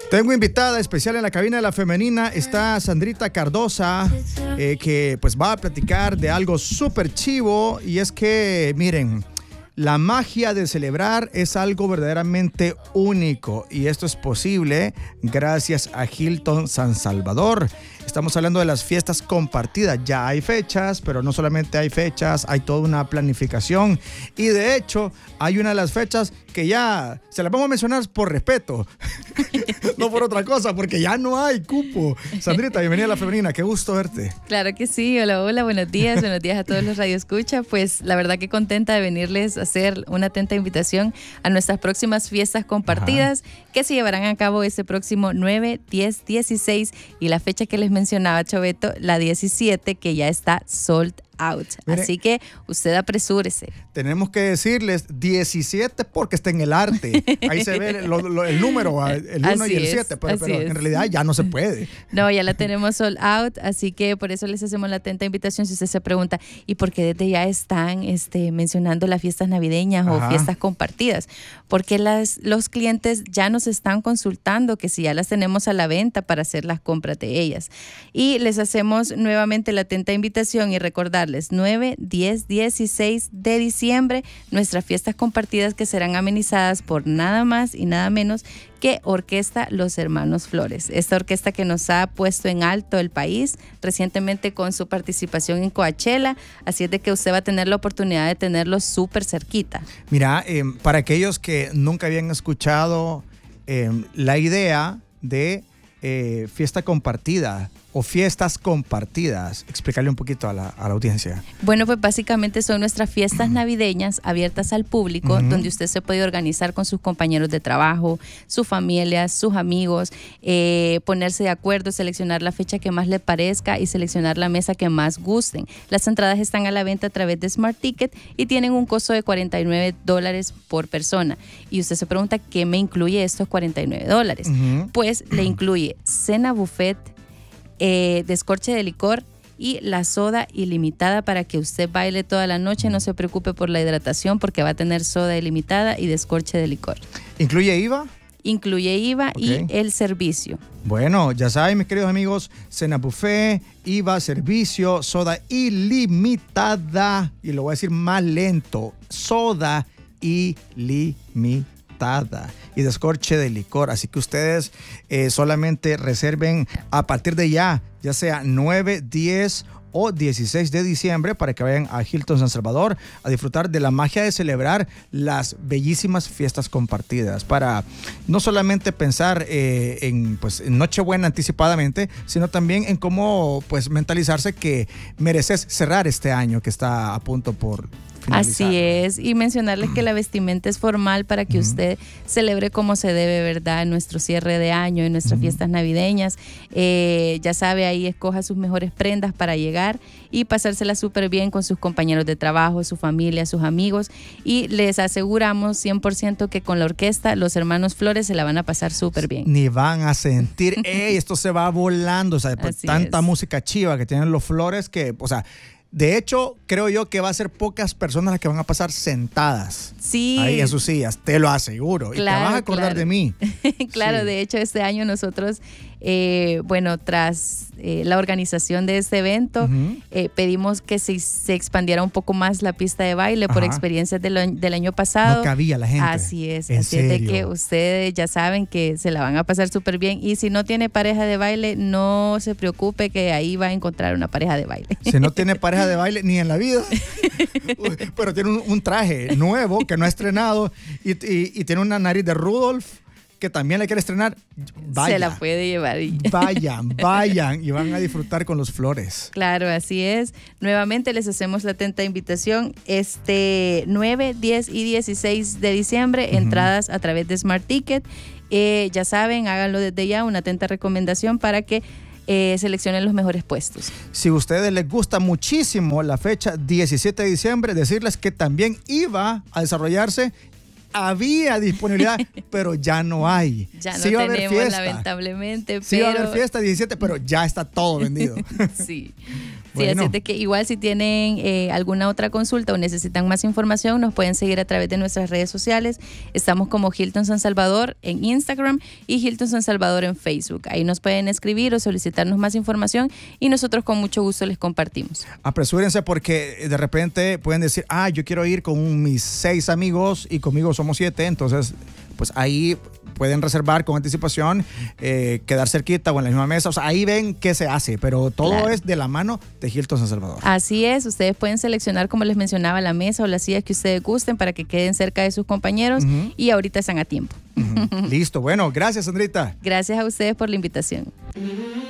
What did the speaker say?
Tengo invitada especial en la cabina de la femenina, está Sandrita Cardosa, que pues va a platicar de algo súper chivo, y es que, miren, la magia de celebrar es algo verdaderamente único, y esto es posible gracias a Hilton San Salvador. Estamos hablando de las fiestas compartidas. Ya hay fechas, pero no solamente hay fechas, hay toda una planificación. Y de hecho, hay una de las fechas que ya se las vamos a mencionar por respeto, no por otra cosa, porque ya no hay cupo. Sandrita, bienvenida a la femenina, qué gusto verte. Claro que sí, hola, hola, buenos días a todos los radioescucha. Pues la verdad que contenta de venirles a hacer una atenta invitación a nuestras próximas fiestas compartidas. Ajá. Que se llevarán a cabo este próximo 9, 10, 16 y la fecha que les mencionaba Choveto, la 17, que ya está sold out. Mire, así que usted apresúrese. Tenemos que decirles 17 porque está en el arte. Ahí se ve el número, el 1 y el 7, pero en realidad ya no se puede. No, ya la tenemos sold out, así que por eso les hacemos la atenta invitación. Si usted se pregunta, ¿y por qué desde ya están mencionando las fiestas navideñas o fiestas compartidas? Porque los clientes ya nos están consultando que si ya las tenemos a la venta para hacer las compras de ellas. Y les hacemos nuevamente la atenta invitación y recordar 9, 10, 16 de diciembre, nuestras fiestas compartidas que serán amenizadas por nada más y nada menos que Orquesta Los Hermanos Flores. Esta orquesta que nos ha puesto en alto el país recientemente con su participación en Coachella, así es de que usted va a tener la oportunidad de tenerlo súper cerquita. Mira, para aquellos que nunca habían escuchado la idea de fiesta compartida o fiestas compartidas, explicarle un poquito a la audiencia. Bueno, pues básicamente son nuestras fiestas navideñas abiertas al público, donde usted se puede organizar con sus compañeros de trabajo, su familia, sus amigos, ponerse de acuerdo, seleccionar la fecha que más le parezca y seleccionar la mesa que más gusten. Las entradas están a la venta a través de Smart Ticket y tienen un costo de $49 por persona. Y usted se pregunta, ¿qué me incluye estos $49? Pues le incluye cena buffet, descorche de licor y la soda ilimitada para que usted baile toda la noche. No se preocupe por la hidratación porque va a tener soda ilimitada y descorche de licor. ¿Incluye IVA? Incluye IVA y el servicio. Bueno, ya saben, mis queridos amigos, cena buffet, IVA, servicio, soda ilimitada, y lo voy a decir más lento, soda ilimitada y descorche de licor. Así que ustedes solamente reserven a partir de ya sea 9, 10 o 16 de diciembre para que vayan a Hilton San Salvador a disfrutar de la magia de celebrar las bellísimas fiestas compartidas, para no solamente pensar en Nochebuena anticipadamente, sino también en cómo pues mentalizarse que mereces cerrar este año que está a punto por finalizar. Así es, y mencionarles que la vestimenta es formal para que usted celebre como se debe, ¿verdad? En nuestro cierre de año, en nuestras fiestas navideñas. Ya sabe, ahí escoja sus mejores prendas para llegar y pasársela súper bien con sus compañeros de trabajo, su familia, sus amigos, y les aseguramos 100% que con la orquesta Los Hermanos Flores se la van a pasar súper bien. Ni van a sentir, esto se va volando, o sea, pues, tanta música chiva que tienen los Flores que, o sea, de hecho, creo yo que va a ser pocas personas las que van a pasar sentadas ahí en sus sillas, te lo aseguro. Claro, y te vas a acordar de mí. Claro, de hecho, este año nosotros, tras la organización de este evento, pedimos que se expandiera un poco más la pista de baile por experiencias del año pasado. No cabía la gente. Así es de que ustedes ya saben que se la van a pasar súper bien, y si no tiene pareja de baile, no se preocupe que ahí va a encontrar una pareja de baile. Si no tiene pareja de baile, ni en la vida, pero tiene un traje nuevo que no ha estrenado y tiene una nariz de Rudolph que también la quiere estrenar, vaya. Se la puede llevar. Vayan y van a disfrutar con los Flores. Claro, así es. Nuevamente les hacemos la atenta invitación 9, 10 y 16 de diciembre, entradas a través de Smart Ticket. Ya saben, háganlo desde ya, una atenta recomendación para que seleccionen los mejores puestos. Si a ustedes les gusta muchísimo la fecha 17 de diciembre, decirles que también iba a desarrollarse, había disponibilidad, pero ya no hay. Ya no tenemos, lamentablemente. Sí va a haber fiesta 17, pero ya está todo vendido. Sí. Bueno. Así es de que igual si tienen alguna otra consulta o necesitan más información, nos pueden seguir a través de nuestras redes sociales. Estamos como Hilton San Salvador en Instagram y Hilton San Salvador en Facebook. Ahí nos pueden escribir o solicitarnos más información y nosotros con mucho gusto les compartimos. Apresúrense porque de repente pueden decir, yo quiero ir con mis 6 amigos y conmigo somos 7, entonces pues ahí pueden reservar con anticipación, quedar cerquita o en la misma mesa. O sea, ahí ven qué se hace, pero todo es de la mano de Hilton San Salvador. Así es, ustedes pueden seleccionar, como les mencionaba, la mesa o las sillas que ustedes gusten para que queden cerca de sus compañeros y ahorita están a tiempo. Listo, bueno, gracias, Sandrita. Gracias a ustedes por la invitación.